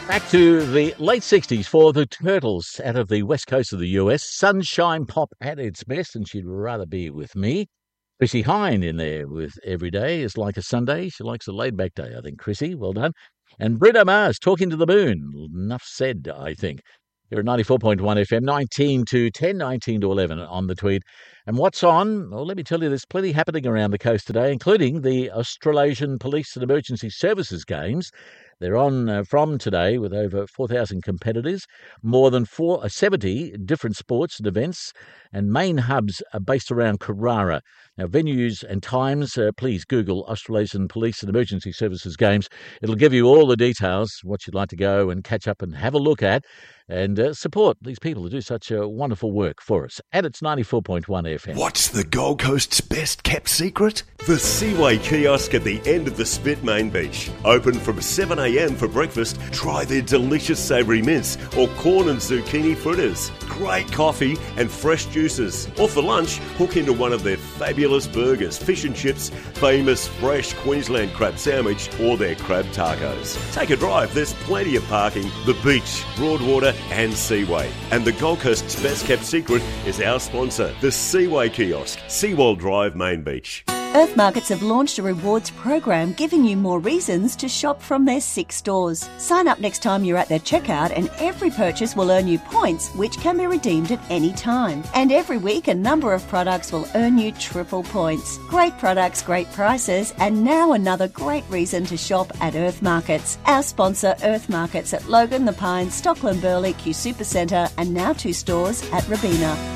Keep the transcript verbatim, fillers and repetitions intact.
Back to the late sixties for the Turtles out of the west coast of the U S. Sunshine pop at its best, and she'd rather be with me. Chrissy Hine in there with Every Day is Like a Sunday. She likes a laid-back day, I think. Chrissy, well done. And Britta Mars, Talking to the Moon. Enough said, I think. You're at ninety-four point one F M, nineteen to ten, nineteen to eleven on the tweet. And what's on? Well, let me tell you, there's plenty happening around the coast today, including the Australasian Police and Emergency Services Games. They're on uh, from today with over four thousand competitors, more than four, uh, seventy different sports and events, and main hubs are based around Carrara. Now, venues and times, uh, please Google Australasian Police and Emergency Services Games. It'll give you all the details, what you'd like to go and catch up and have a look at, and uh, support these people who do such uh, wonderful work for us. And it's ninety-four point one F M. What's the Gold Coast's best kept secret? The Seaway kiosk at the end of the Spit Main Beach. Open from seven a.m. for breakfast. Try their delicious savoury mince or corn and zucchini fritters. Great coffee and fresh juices. Or for lunch, hook into one of their fabulous burgers, fish and chips, famous fresh Queensland crab sandwich, or their crab tacos. Take a drive. There's plenty of parking. The beach, Broadwater and Seaway. And the Gold Coast's best kept secret is our sponsor, the Seaway kiosk, Seawall Drive, Main Beach. Earth Markets have launched a rewards program giving you more reasons to shop from their six stores. Sign up next time you're at their checkout and every purchase will earn you points which can be redeemed at any time. And every week a number of products will earn you triple points. Great products, great prices, and now another great reason to shop at Earth Markets. Our sponsor Earth Markets at Logan, The Pines, Stockland Burley, Q Supercentre and now two stores at Robina.